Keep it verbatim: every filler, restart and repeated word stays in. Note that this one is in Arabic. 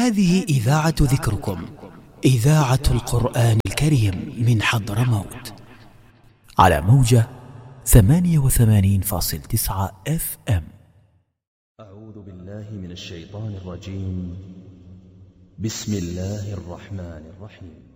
هذه إذاعة ذكركم، إذاعة القرآن الكريم من حضرموت، على موجة ثمانية وثمانين فاصلة تسعة اف ام. أعوذ بالله من الشيطان الرجيم. بسم الله الرحمن الرحيم.